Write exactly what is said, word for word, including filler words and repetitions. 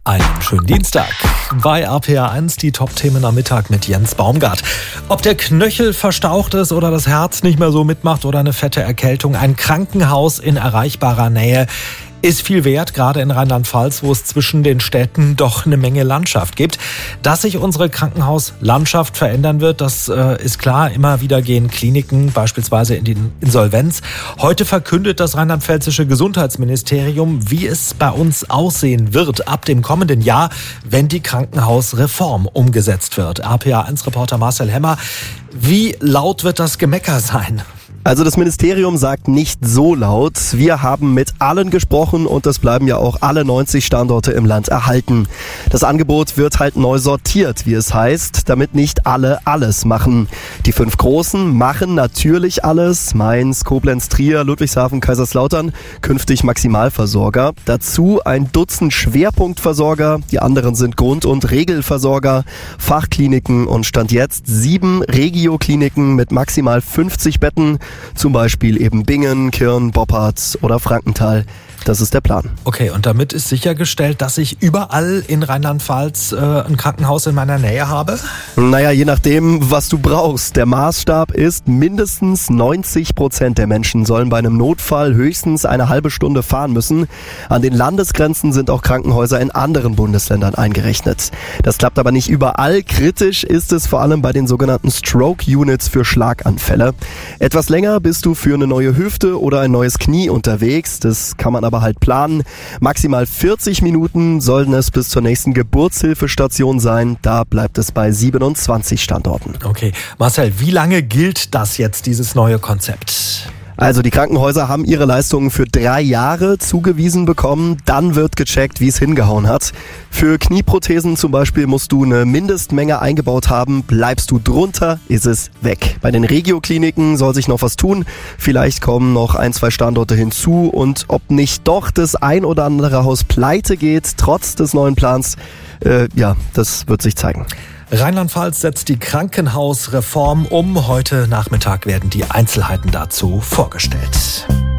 Einen schönen Dienstag. Bei R P R eins die Top-Themen am Mittag mit Jens Baumgart. Ob der Knöchel verstaucht ist oder das Herz nicht mehr so mitmacht oder eine fette Erkältung, ein Krankenhaus in erreichbarer Nähe ist viel wert, gerade in Rheinland-Pfalz, wo es zwischen den Städten doch eine Menge Landschaft gibt. Dass sich unsere Krankenhauslandschaft verändern wird, das äh, ist klar. Immer wieder gehen Kliniken beispielsweise in die Insolvenz. Heute verkündet das rheinland-pfälzische Gesundheitsministerium, wie es bei uns aussehen wird ab dem kommenden Jahr, wenn die Krankenhausreform umgesetzt wird. R P R eins Reporter Marcel Hemmer, wie laut wird das Gemecker sein? Also das Ministerium sagt nicht so laut. Wir haben mit allen gesprochen und es bleiben ja auch alle neunzig Standorte im Land erhalten. Das Angebot wird halt neu sortiert, wie es heißt, damit nicht alle alles machen. Die fünf Großen machen natürlich alles. Mainz, Koblenz, Trier, Ludwigshafen, Kaiserslautern, künftig Maximalversorger. Dazu ein Dutzend Schwerpunktversorger. Die anderen sind Grund- und Regelversorger, Fachkliniken und Stand jetzt sieben Regiokliniken mit maximal fünfzig Betten. Zum Beispiel eben Bingen, Kirn, Boppard oder Frankenthal. Das ist der Plan. Okay, und damit ist sichergestellt, dass ich überall in Rheinland-Pfalz äh, ein Krankenhaus in meiner Nähe habe? Naja, je nachdem, was du brauchst. Der Maßstab ist, mindestens neunzig Prozent der Menschen sollen bei einem Notfall höchstens eine halbe Stunde fahren müssen. An den Landesgrenzen sind auch Krankenhäuser in anderen Bundesländern eingerechnet. Das klappt aber nicht überall. Kritisch ist es vor allem bei den sogenannten Stroke-Units für Schlaganfälle. Etwas länger bist du für eine neue Hüfte oder ein neues Knie unterwegs. Das kann man aber halt planen. Maximal vierzig Minuten sollen es bis zur nächsten Geburtshilfestation sein. Da bleibt es bei siebenundzwanzig Standorten. Okay, Marcel, wie lange gilt das jetzt, dieses neue Konzept? Also die Krankenhäuser haben ihre Leistungen für drei Jahre zugewiesen bekommen. Dann wird gecheckt, wie es hingehauen hat. Für Knieprothesen zum Beispiel musst du eine Mindestmenge eingebaut haben. Bleibst du drunter, ist es weg. Bei den Regiokliniken soll sich noch was tun. Vielleicht kommen noch ein, zwei Standorte hinzu. Und ob nicht doch das ein oder andere Haus pleite geht, trotz des neuen Plans, äh, ja, das wird sich zeigen. Rheinland-Pfalz setzt die Krankenhausreform um. Heute Nachmittag werden die Einzelheiten dazu vorgestellt.